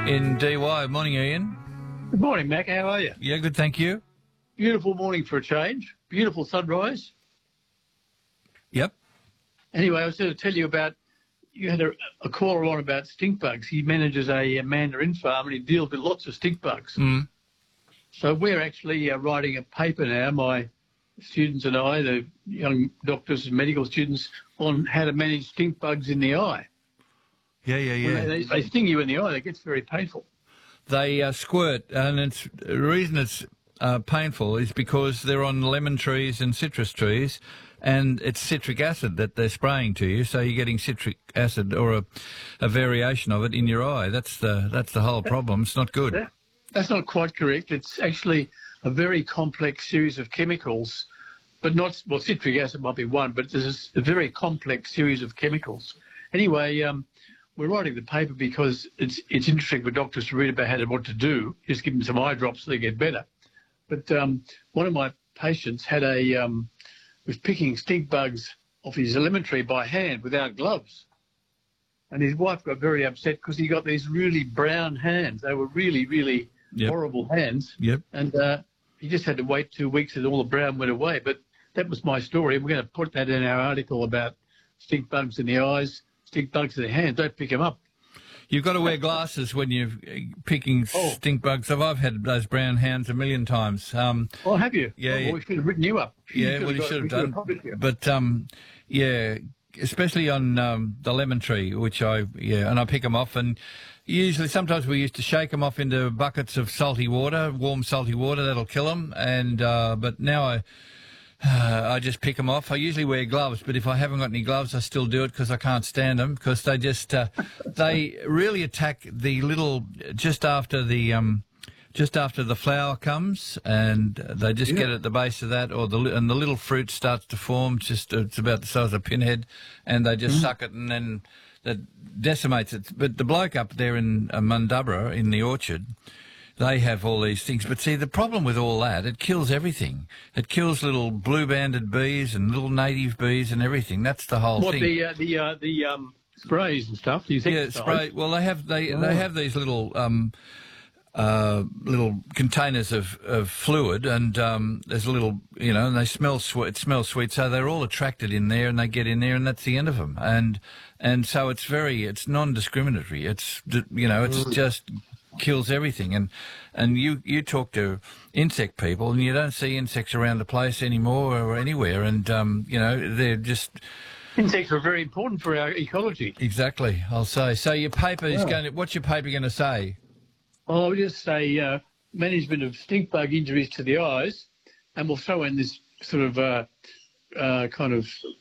in DY. Morning, Ian. Good morning, Mac. How are you? Yeah, good, thank you. Beautiful morning for a change. Beautiful sunrise. Yep. Anyway, I was going to tell you about, you had a caller on about stink bugs. He manages a mandarin farm and he deals with lots of stink bugs. Mm. So we're actually writing a paper now, my students and I, the young doctors and medical students, on how to manage stink bugs in the eye. Yeah. When they sting you in the eye, it gets very painful. They squirt, and the reason it's painful is because they're on lemon trees and citrus trees, and it's citric acid that they're spraying to you, so you're getting citric acid or a variation of it in your eye. That's the whole problem. It's not good. That's not quite correct. It's actually a very complex series of chemicals, but not, well, citric acid might be one, but there's a very complex series of chemicals. Anyway, we're writing the paper because it's interesting for doctors to read about what to do. Just give them some eye drops so they get better. But one of my patients had was picking stink bugs off his lemon tree by hand without gloves. And his wife got very upset because he got these really brown hands. They were really, really horrible hands. Yep. And he just had to wait 2 weeks and all the brown went away. But that was my story. We're going to put that in our article about stink bugs in the eyes, stink bugs in the hands. Don't pick them up. You've got to wear glasses when you're picking stink bugs. I've had those brown hands a million times. Oh, have you? Yeah. We should have written you up. Yeah, well, you should have done. But, yeah, especially on the lemon tree, and I pick them off. And usually, sometimes we used to shake them off into buckets of salty water, warm salty water. That'll kill them. And but now I just pick them off. I usually wear gloves, but if I haven't got any gloves, I still do it because I can't stand them because they just they really attack the little just after the flower comes, and they just get at the base of that, and the little fruit starts to form. It's about the size of a pinhead, and they just suck it, and then that decimates it. But the bloke up there in Mundubra in the orchard, they have all these things. But see, the problem with all that, it kills everything. It kills little blue-banded bees and little native bees and everything. That's the whole thing. The sprays and stuff? Spray. Well, they have these little little containers of fluid, and there's a little, and they smell sweet. It smells sweet, so they're all attracted in there, and they get in there, and that's the end of them. And so it's non-discriminatory. It's just kills everything. And you talk to insect people, and you don't see insects around the place anymore or anywhere, and they're just. Insects are very important for our ecology. Exactly, I'll say. So your paper is going to. What's your paper going to say? Well, I'll just say management of stink bug injuries to the eyes, and we'll throw in this sort of kind of